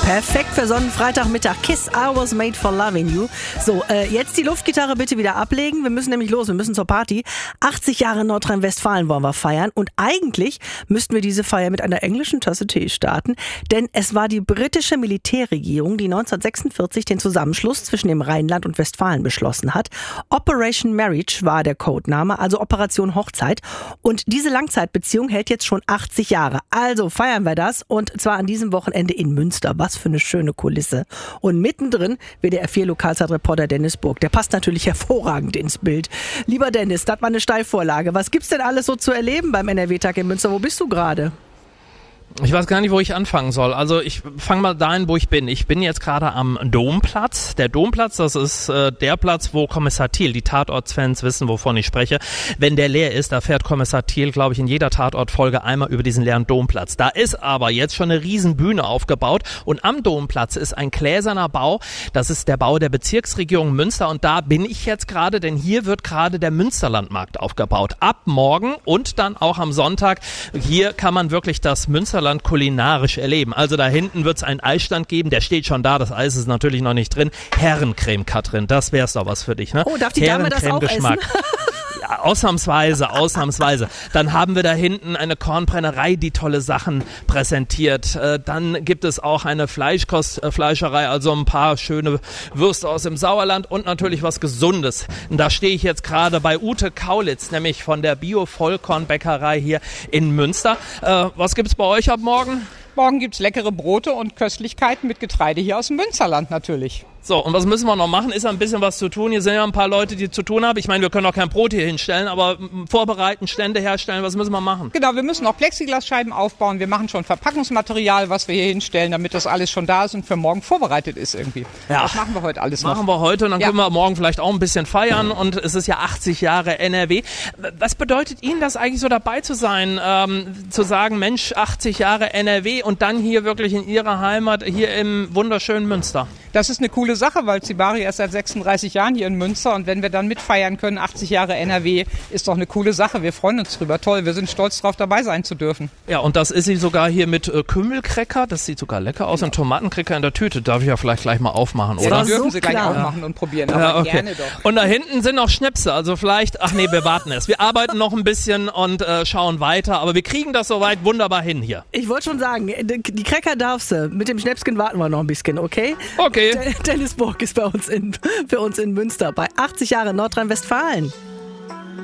Perfekt für so einen Freitagmittag. Kiss, I was made for loving you. So, jetzt die Luftgitarre bitte wieder ablegen. Wir müssen nämlich los, wir müssen zur Party. 80 Jahre Nordrhein-Westfalen wollen wir feiern. Und eigentlich müssten wir diese Feier mit einer englischen Tasse Tee starten. Denn es war die britische Militärregierung, die 1946 den Zusammenschluss zwischen dem Rheinland und Westfalen beschlossen hat. Operation Marriage war der Codename, also Operation Hochzeit. Und diese Langzeitbeziehung hält jetzt schon 80 Jahre. Also feiern wir das. Und zwar an diesem Wochenende in Münster. Was für eine schöne Kulisse. Und mittendrin WDR 4 Lokalzeitreporter Dennis Burg. Der passt natürlich hervorragend ins Bild. Lieber Dennis, das war eine Steilvorlage. Was gibt's denn alles so zu erleben beim NRW-Tag in Münster? Wo bist du gerade? Ich weiß gar nicht, wo ich anfangen soll. Also ich fange mal dahin, wo ich bin. Ich bin jetzt gerade am Domplatz. Der Domplatz, das ist der Platz, wo Kommissar Thiel, die Tatortsfans wissen, wovon ich spreche. Wenn der leer ist, da fährt Kommissar Thiel, glaube ich, in jeder Tatortfolge einmal über diesen leeren Domplatz. Da ist aber jetzt schon eine riesen Bühne aufgebaut und am Domplatz ist ein gläserner Bau. Das ist der Bau der Bezirksregierung Münster und da bin ich jetzt gerade, denn hier wird gerade der Münsterlandmarkt aufgebaut. Ab morgen und dann auch am Sonntag. Hier kann man wirklich das Münsterland kulinarisch erleben. Also da hinten wird es einen Eisstand geben, der steht schon da, das Eis ist natürlich noch nicht drin. Herrencreme, Katrin, das wär's doch was für dich, ne? Oh, darf die Dame das auch essen? Ja, ausnahmsweise. Dann haben wir da hinten eine Kornbrennerei, die tolle Sachen präsentiert. Dann gibt es auch eine Fleischerei, also ein paar schöne Würste aus dem Sauerland und natürlich was Gesundes. Und da stehe ich jetzt gerade bei Ute Kaulitz, nämlich von der Bio-Vollkornbäckerei hier in Münster. Was gibt's bei euch ab morgen? Morgen gibt's leckere Brote und Köstlichkeiten mit Getreide hier aus dem Münsterland natürlich. So, und was müssen wir noch machen? Ist ein bisschen was zu tun. Hier sind ja ein paar Leute, die zu tun haben. Ich meine, wir können auch kein Brot hier hinstellen, aber vorbereiten, Stände herstellen, was müssen wir machen? Genau, wir müssen auch Plexiglasscheiben aufbauen. Wir machen schon Verpackungsmaterial, was wir hier hinstellen, damit das alles schon da ist und für morgen vorbereitet ist irgendwie. Ja. Das machen wir heute alles noch. Machen wir heute und dann können wir morgen vielleicht auch ein bisschen feiern und es ist ja 80 Jahre NRW. Was bedeutet Ihnen das eigentlich so dabei zu sein, zu sagen, Mensch, 80 Jahre NRW und dann hier wirklich in Ihrer Heimat, hier im wunderschönen Münster? Das ist eine coole Sache, weil Zibari ist seit 36 Jahren hier in Münster und wenn wir dann mitfeiern können, 80 Jahre NRW, ist doch eine coole Sache. Wir freuen uns drüber. Toll, wir sind stolz drauf, dabei sein zu dürfen. Ja, und das ist sie sogar hier mit Kümmelcracker. Das sieht sogar lecker aus. Und Tomatencracker in der Tüte. Darf ich ja vielleicht gleich mal aufmachen, oder? Ja, dürfen so Sie gleich klar aufmachen und probieren, aber okay. gerne doch. Und da hinten sind noch Schnäpse, also vielleicht, wir warten es. Wir arbeiten noch ein bisschen und schauen weiter, aber wir kriegen das soweit wunderbar hin hier. Ich wollte schon sagen, die Cracker darfst du. Mit dem Schnäpschen warten wir noch ein bisschen, okay? Okay. Dennis Burg ist für uns in Münster bei 80 Jahre Nordrhein-Westfalen.